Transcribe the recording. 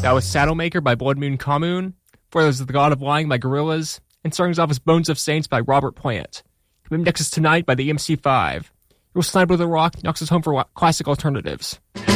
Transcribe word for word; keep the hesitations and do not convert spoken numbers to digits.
That was Saddlemaker by Blood Moon Commune. Before that was The God of Lying by Gorillaz. And starting us off as Bones of Saints by Robert Plant. Coming next is Tonight by the E M C five. You're listening to The Rock, knocks us home for classic alternatives.